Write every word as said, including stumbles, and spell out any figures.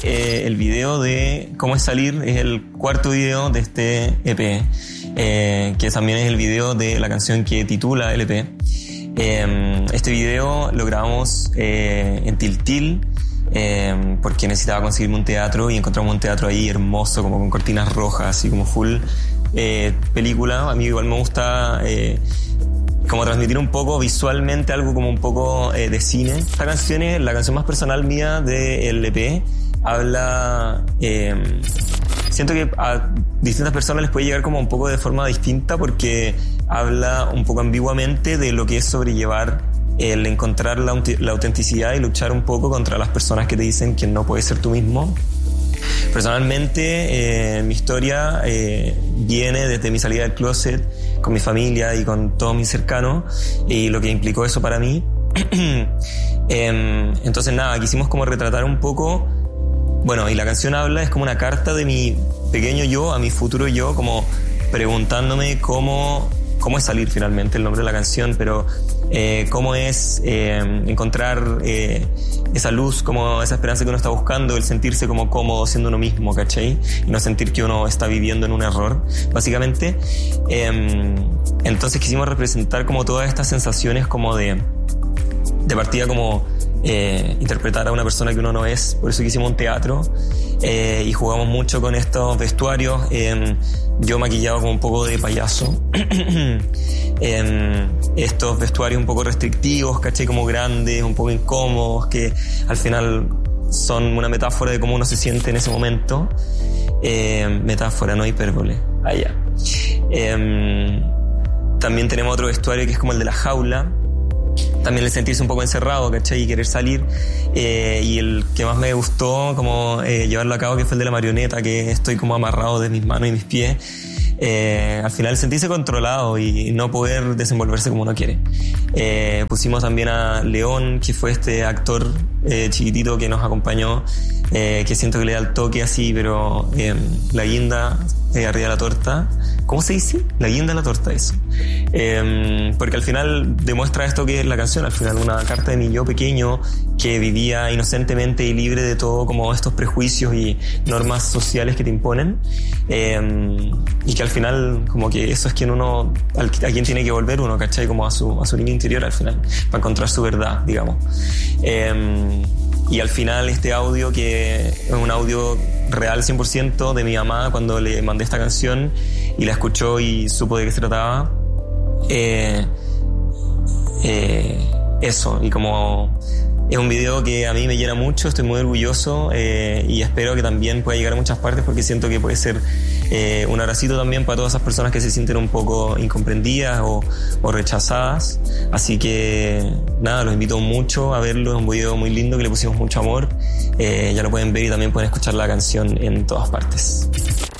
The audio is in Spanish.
eh, el video de Cómo es salir, es el cuarto video de este E P, eh, que también es el video de la canción que titula el E P. Eh, este video lo grabamos eh, en Tiltil, eh, porque necesitaba conseguirme un teatro y encontramos un teatro ahí hermoso, como con cortinas rojas, así como full eh, película. A mí igual me gusta eh, como transmitir un poco visualmente algo como un poco eh, de cine. Esta canción es la canción más personal mía del E P. Habla... Eh, siento que a distintas personas les puede llegar como un poco de forma distinta, porque habla un poco ambiguamente de lo que es sobrellevar el encontrar la, la autenticidad y luchar un poco contra las personas que te dicen que no puedes ser tú mismo. Personalmente, eh, mi historia eh, viene desde mi salida del closet con mi familia y con todos mis cercanos, y lo que implicó eso para mí. eh, entonces nada, quisimos como retratar un poco, bueno, y la canción habla, es como una carta de mi pequeño yo a mi futuro yo, como preguntándome cómo, cómo es salir finalmente, el nombre de la canción, pero eh, cómo es eh, encontrar eh, esa luz, como esa esperanza que uno está buscando, el sentirse como cómodo siendo uno mismo, ¿cachai? Y no sentir que uno está viviendo en un error, básicamente. Eh, entonces quisimos representar como todas estas sensaciones como de, de partida como eh, interpretar a una persona que uno no es, por eso que hicimos un teatro eh, y jugamos mucho con estos vestuarios. Eh, yo maquillado como un poco de payaso. eh, estos vestuarios un poco restrictivos, ¿cachai? Como grandes, un poco incómodos, que al final son una metáfora de cómo uno se siente en ese momento. Eh, metáfora, no hipérbole. Allá. Eh, también tenemos otro vestuario que es como el de la jaula. También el sentirse un poco encerrado, ¿cachai? Y querer salir. Eh, y el que más me gustó como eh, llevarlo a cabo, que fue el de la marioneta, que estoy como amarrado de mis manos y mis pies. Eh, al final sentirse controlado y no poder desenvolverse como uno quiere. Eh, pusimos también a León, que fue este actor eh, chiquitito que nos acompañó, eh, que siento que le da el toque así, pero eh, la guinda eh, arriba de la torta. ¿Cómo se dice? La guinda de la torta, eso. Eh, porque al final demuestra esto que es la canción, al final una carta de mi yo pequeño que vivía inocentemente y libre de todo como estos prejuicios y normas sociales que te imponen, eh, y que al final como que eso es quien uno, a quien tiene que volver uno, ¿cachai? Como a su, a su niño interior al final, para encontrar su verdad, digamos. Eh, y al final este audio, que es un audio real cien por ciento de mi mamá cuando le mandé esta canción y la escuchó y supo de qué se trataba, eh, eh, eso, y como es un video que a mí me llena mucho, estoy muy orgulloso, eh, y espero que también pueda llegar a muchas partes, porque siento que puede ser eh, un abracito también para todas esas personas que se sienten un poco incomprendidas o, o rechazadas. Así que nada, los invito mucho a verlo, es un video muy lindo que le pusimos mucho amor, eh, ya lo pueden ver y también pueden escuchar la canción en todas partes.